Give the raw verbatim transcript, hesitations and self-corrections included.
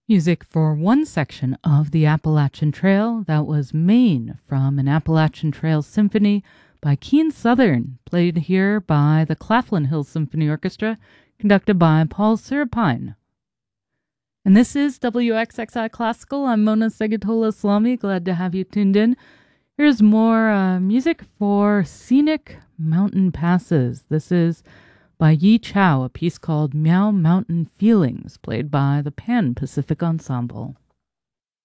Music for one section of the Appalachian Trail. That was Maine from an Appalachian Trail Symphony by Keene Southern, played here by the Claflin Hill Symphony Orchestra, conducted by Paul Siripine. And this is W X X I Classical. I'm Mona Segatola-Salami. Glad to have you tuned in. Here's more uh, music for Scenic Mountain Passes. This is by Yi Chow, a piece called Meow Mountain Feelings, played by the Pan Pacific Ensemble.